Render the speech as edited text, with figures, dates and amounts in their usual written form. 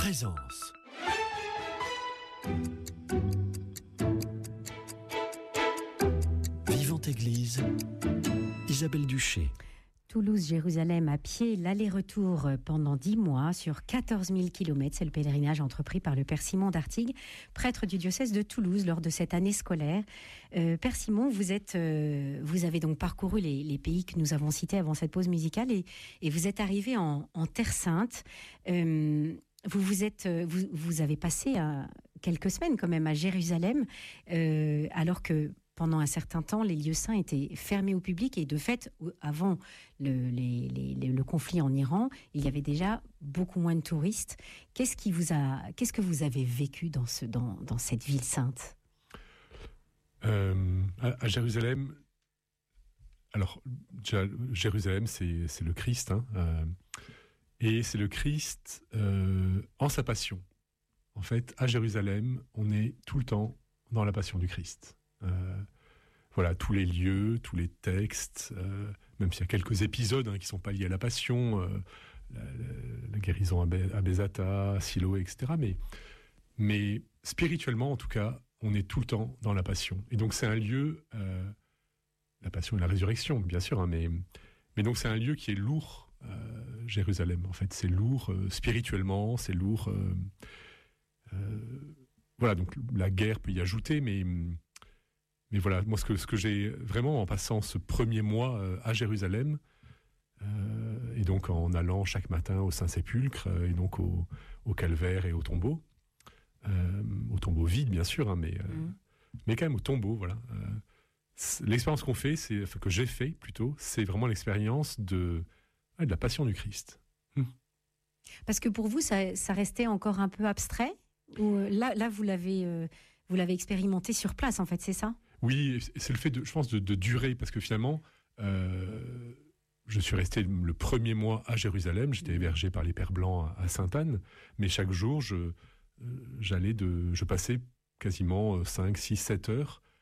Présence. Vivante Église, Isabelle Duché. Toulouse-Jérusalem à pied, l'aller-retour pendant 10 mois sur 14 000 km. C'est le pèlerinage entrepris par le Père Simon d'Artigues, prêtre du diocèse de Toulouse lors de cette année scolaire. Père Simon, vous avez donc parcouru les pays que nous avons cités avant cette pause musicale et vous êtes arrivé en Terre Sainte. Vous avez passé quelques semaines quand même à Jérusalem, alors que pendant un certain temps, les lieux saints étaient fermés au public et de fait, avant le conflit en Iran, il y avait déjà beaucoup moins de touristes. Qu'est-ce que vous avez vécu dans cette ville sainte ? À Jérusalem, alors Jérusalem, c'est le Christ, et c'est le Christ en sa passion. En fait, à Jérusalem, on est tout le temps dans la passion du Christ. Voilà, tous les lieux, tous les textes, même s'il y a quelques épisodes qui ne sont pas liés à la Passion, la guérison à Bézata, Siloé, etc. Mais spirituellement, en tout cas, on est tout le temps dans la Passion. Et donc c'est un lieu, la Passion et la résurrection, bien sûr, mais donc c'est un lieu qui est lourd, Jérusalem. En fait, c'est lourd spirituellement, c'est lourd... voilà, donc la guerre peut y ajouter, mais voilà, moi ce que j'ai vraiment en passant ce premier mois à Jérusalem, et donc en allant chaque matin au Saint-Sépulcre, et donc au calvaire et au tombeau vide bien sûr, mais quand même au tombeau, voilà. L'expérience qu'on fait, que j'ai fait plutôt, c'est vraiment l'expérience de la passion du Christ. Parce que pour vous, ça restait encore un peu abstrait, ou là vous l'avez expérimenté sur place, en fait, c'est ça ? Oui, c'est le fait, je pense, de durer, parce que finalement, je suis resté le premier mois à Jérusalem, j'étais hébergé par les Pères Blancs à Sainte-Anne, mais chaque jour, je passais quasiment 5, 6, 7 heures